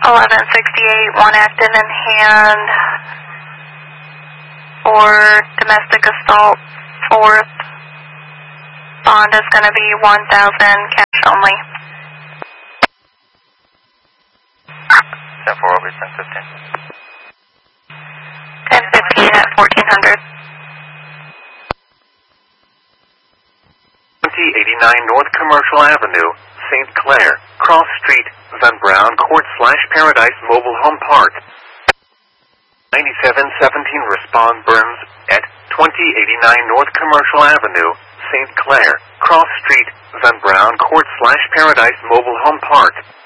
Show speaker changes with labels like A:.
A: 1168, one active in hand for domestic assault. Fourth bond is going to be 1,000 cash only.
B: 10-4 will be 10-15.
A: 10-15 at 1400.
C: 2089 North Commercial Avenue, St. Clair, Cross Street, Van Brown Court/Paradise Mobile Home Park. 9717 respond Burns at 2089 North Commercial Avenue, St. Clair, Cross Street, Van Brown Court/Paradise Mobile Home Park.